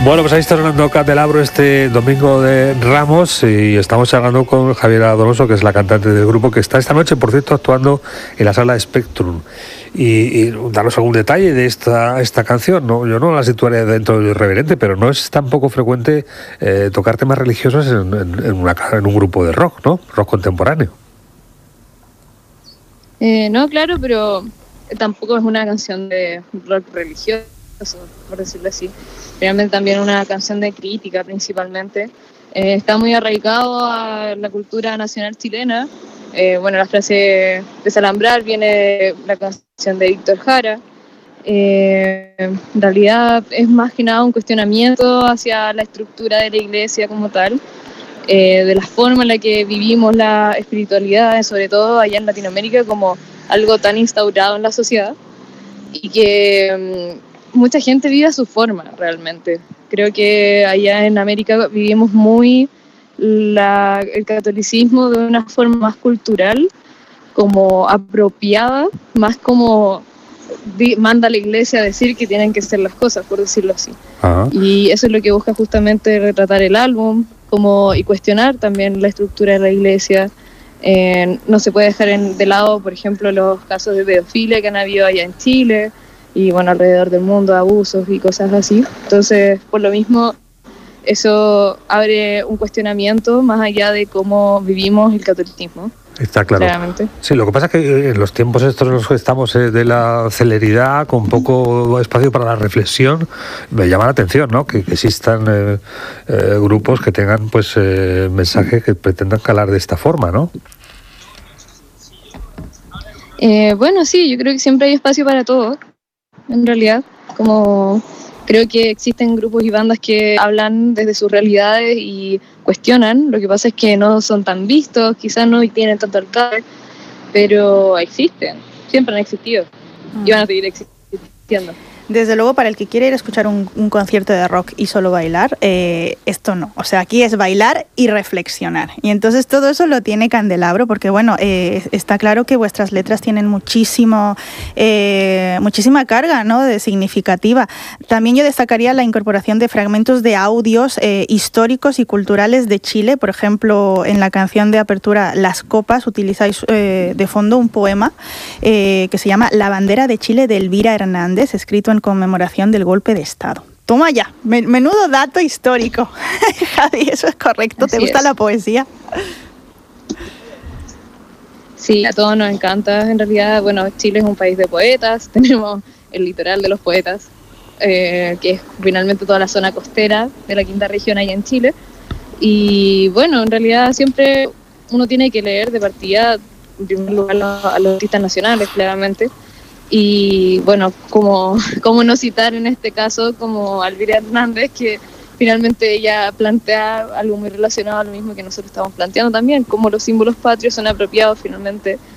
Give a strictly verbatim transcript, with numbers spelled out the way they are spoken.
Bueno, pues ahí está sonando Candelabro este domingo de Ramos y estamos hablando con Javiera Donoso, que es la cantante del grupo, que está esta noche, por cierto, actuando en la sala Spectrum. Y, y darnos algún detalle de esta esta canción. No, yo no la situaría dentro de Irreverente, pero no es tan poco frecuente eh, tocar temas religiosos en, en, en, una, en un grupo de rock, ¿no? Rock contemporáneo. Eh, no, claro, pero tampoco es una canción de rock religioso, por decirlo así. Realmente también una canción de crítica principalmente. Eh, está muy arraigado a la cultura nacional chilena. Eh, bueno, la frase desalambrar viene de la canción de Víctor Jara. Eh, en realidad es más que nada un cuestionamiento hacia la estructura de la iglesia como tal, eh, de la forma en la que vivimos la espiritualidad, sobre todo allá en Latinoamérica, como algo tan instaurado en la sociedad, y que um, mucha gente vive a su forma realmente. Creo que allá en América vivimos muy la, el catolicismo de una forma más cultural, como apropiada, más como di, manda la iglesia a decir que tienen que ser las cosas, por decirlo así. Ajá. Y eso es lo que busca justamente retratar el álbum, como, y cuestionar también la estructura de la iglesia. Eh, no se puede dejar en, de lado, por ejemplo, los casos de pedofilia que han habido allá en Chile y bueno, alrededor del mundo, abusos y cosas así. Entonces, por lo mismo, eso abre un cuestionamiento más allá de cómo vivimos el catolicismo. Está claro. Claramente. Sí, lo que pasa es que en los tiempos estos en los que estamos, eh, de la celeridad, con poco espacio para la reflexión, me llama la atención, ¿no? Que, que existan eh, eh, grupos que tengan pues eh, mensajes que pretendan calar de esta forma, ¿no? Eh, bueno, sí, yo creo que siempre hay espacio para todo, en realidad. Como creo que existen grupos y bandas que hablan desde sus realidades y cuestionan. Lo que pasa es que no son tan vistos, quizás no tienen tanto alcance, pero existen, siempre han existido y van a seguir existiendo. Desde luego, para el que quiere ir a escuchar un, un concierto de rock y solo bailar, eh, esto no. O sea, aquí es bailar y reflexionar. Y entonces todo eso lo tiene Candelabro, porque bueno, eh, está claro que vuestras letras tienen muchísimo, eh, muchísima carga, ¿no?, de significativa. También yo destacaría la incorporación de fragmentos de audios eh, históricos y culturales de Chile. Por ejemplo, en la canción de apertura Las Copas utilizáis eh, de fondo un poema eh, que se llama La bandera de Chile de Elvira Hernández, escrito en conmemoración del golpe de Estado. Toma ya, menudo dato histórico. Javi, eso es correcto. Así ¿Te gusta es. la poesía? Sí, a todos nos encanta. En realidad, bueno, Chile es un país de poetas. Tenemos el litoral de los poetas, eh, que es finalmente toda la zona costera de la quinta región allá en Chile. Y bueno, en realidad siempre uno tiene que leer de partida, en primer lugar, a los artistas nacionales, claramente. Y bueno, como, como no citar en este caso como a Elvira Hernández, que finalmente ella plantea algo muy relacionado a lo mismo que nosotros estamos planteando también, como los símbolos patrios son apropiados finalmente